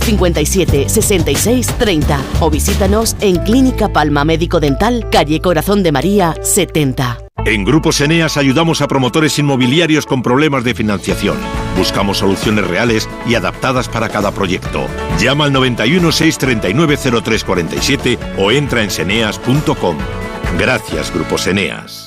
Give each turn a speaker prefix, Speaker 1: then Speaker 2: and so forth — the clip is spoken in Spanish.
Speaker 1: 57 66 30 o visítanos en Clínica Palma Médico Dental, calle Corazón de María 70.
Speaker 2: En Grupos Eneas ayudamos a promotores inmobiliarios con problemas de financiación. Buscamos soluciones reales y adaptadas para cada proyecto. Llama al 91 639 0347 o entra en seneas.com. Gracias, Grupos Eneas.